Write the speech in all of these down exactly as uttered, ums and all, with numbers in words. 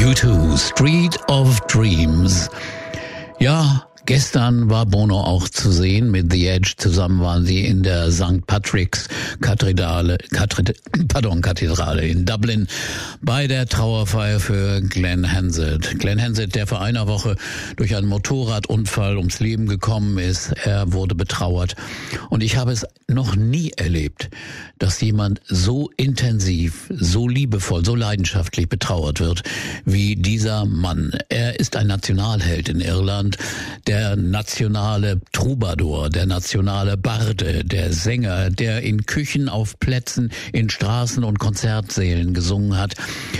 U zwei, Street of Dreams. Ja, gestern war Bono auch zu sehen mit The Edge. Zusammen waren sie in der Sankt Patrick's Kathedrale, Kathedra, pardon, Kathedrale in Dublin bei der Trauerfeier für Glenn Hansard. Glenn Hansard, der vor einer Woche durch einen Motorradunfall ums Leben gekommen ist. Er wurde betrauert. Und ich habe es noch nie erlebt, dass jemand so intensiv, so liebevoll, so leidenschaftlich betrauert wird wie dieser Mann. Er ist ein Nationalheld in Irland, der nationale Troubadour, der nationale Barde, der Sänger, der in Küchen, auf Plätzen, in Straßen und Konzertsälen gesungen hat.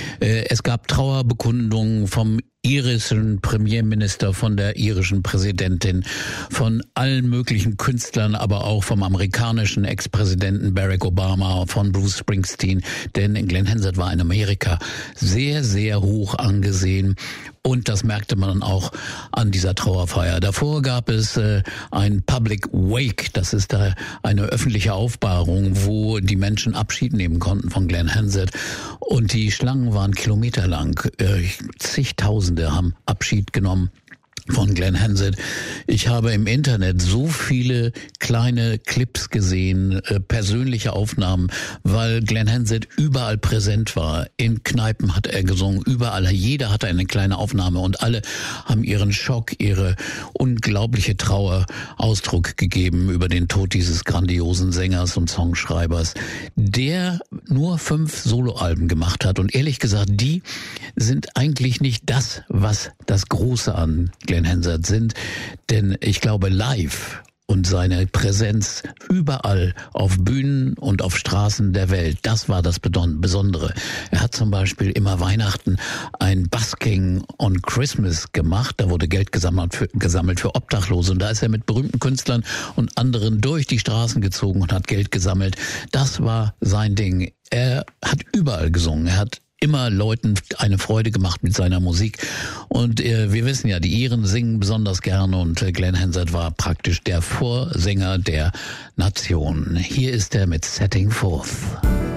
Es gab Trauerbekundungen vom irischen Premierminister, von der irischen Präsidentin, von allen möglichen Künstlern, aber auch vom amerikanischen Ex-Präsidenten Barack Obama, von Bruce Springsteen, denn Glenn Hansard war in Amerika sehr, sehr hoch angesehen. Und das merkte man auch an dieser Trauerfeier. Davor gab es äh, ein Public Wake, das ist da eine öffentliche Aufbahrung, wo die Menschen Abschied nehmen konnten von Glenn Hansard. Und die Schlangen waren kilometerlang. Äh, zigtausende haben Abschied genommen von Glenn Hansard. Ich habe im Internet so viele kleine Clips gesehen, äh, persönliche Aufnahmen, weil Glenn Hansard überall präsent war. In Kneipen hat er gesungen, überall. Jeder hatte eine kleine Aufnahme und alle haben ihren Schock, ihre unglaubliche Trauer Ausdruck gegeben über den Tod dieses grandiosen Sängers und Songschreibers, der nur fünf Soloalben gemacht hat. Und ehrlich gesagt, die sind eigentlich nicht das, was das Große an Glenn Hansard sind, denn ich glaube, live und seine Präsenz überall auf Bühnen und auf Straßen der Welt, das war das Besondere. Er hat zum Beispiel immer Weihnachten ein Busking on Christmas gemacht, da wurde Geld gesammelt für, gesammelt für Obdachlose und da ist er mit berühmten Künstlern und anderen durch die Straßen gezogen und hat Geld gesammelt. Das war sein Ding. Er hat überall gesungen, er hat immer Leuten eine Freude gemacht mit seiner Musik. Und äh, wir wissen ja, die Iren singen besonders gerne und äh, Glenn Hansard war praktisch der Vorsänger der Nation. Hier ist er mit Setting Forth.